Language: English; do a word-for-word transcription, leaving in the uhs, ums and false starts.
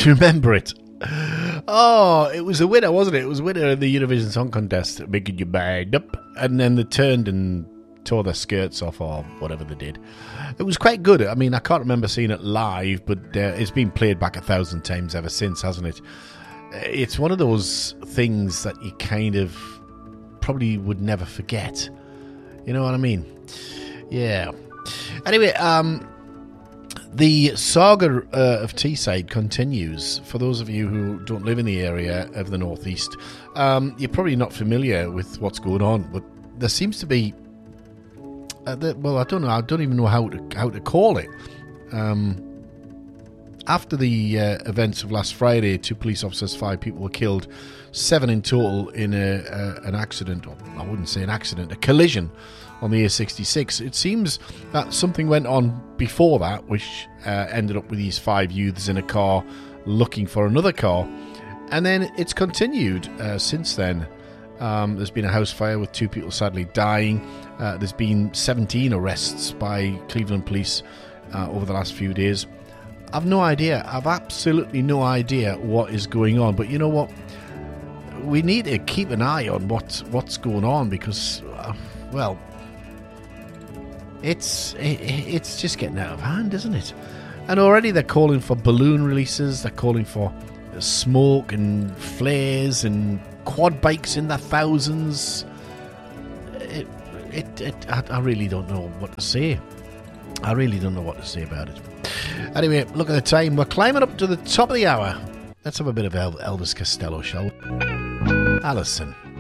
Do you remember it? Oh, it was a winner, wasn't it? It was a winner in the Eurovision Song Contest, making you mind up. And then they turned and tore their skirts off or whatever they did. It was quite good. I mean, I can't remember seeing it live, but uh, it's been played back a thousand times ever since, hasn't it? It's one of those things that you kind of probably would never forget. You know what I mean? Yeah. Anyway, um... the saga uh, of Teesside continues. For those of you who don't live in the area of the northeast, um, you're probably not familiar with what's going on, but there seems to be, uh, the, well, I don't know, I don't even know how to how to call it. Um, after the uh, events of last Friday, two police officers, five people were killed, seven in total in a, a, an accident, or I wouldn't say an accident, a collision on the A sixty-six. It seems that something went on before that, which uh, ended up with these five youths in a car looking for another car. And then it's continued uh, since then. Um, there's been a house fire with two people sadly dying. Uh, there's been seventeen arrests by Cleveland police uh, over the last few days. I've no idea. I've absolutely no idea what is going on. But you know what? We need to keep an eye on what, what's going on because, uh, well... It's it, it's just getting out of hand, isn't it? And already they're calling for balloon releases. They're calling for smoke and flares and quad bikes in the thousands. It, it, it I, I really don't know what to say. I really don't know what to say about it. Anyway, look at the time. We're climbing up to the top of the hour. Let's have a bit of Elvis Costello, shall we? Alison.